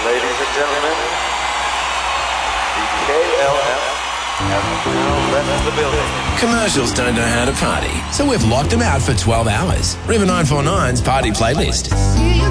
Ladies and gentlemen, the KLF have now left the building. Commercials don't know how to party, so we've locked them out for 12 hours. River 949's party playlist.